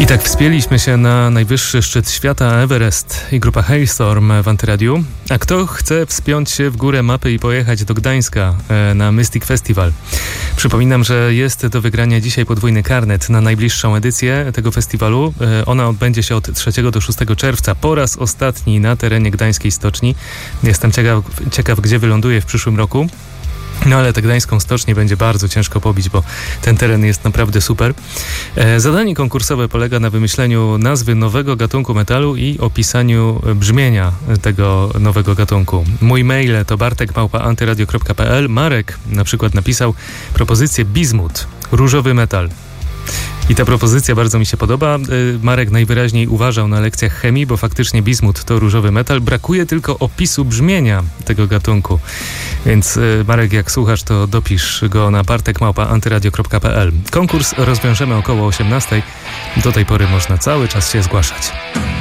tak wspięliśmy się na najwyższy szczyt świata Everest i grupa Hailstorm w Antyradiu. A kto chce wspiąć się w górę mapy i pojechać do Gdańska na Mystic Festival? Przypominam, że jest do wygrania dzisiaj podwójny karnet na najbliższą edycję tego festiwalu. Ona odbędzie się od 3 do 6 czerwca. Po raz ostatni na terenie Gdańskiej Stoczni. Jestem ciekaw, gdzie wyląduje w przyszłym roku. No ale tę gdańską stocznię będzie bardzo ciężko pobić, bo ten teren jest naprawdę super. Zadanie konkursowe polega na wymyśleniu nazwy nowego gatunku metalu i opisaniu brzmienia tego nowego gatunku. Mój mail to bartek@antyradio.pl. Marek na przykład napisał propozycję Bizmut, różowy metal. I ta propozycja bardzo mi się podoba. Marek najwyraźniej uważał na lekcjach chemii, bo faktycznie bizmut to różowy metal. Brakuje tylko opisu brzmienia tego gatunku. Więc Marek, jak słuchasz, to dopisz go na bartek@antyradio.pl. Konkurs rozwiążemy około 18:00. Do tej pory można cały czas się zgłaszać.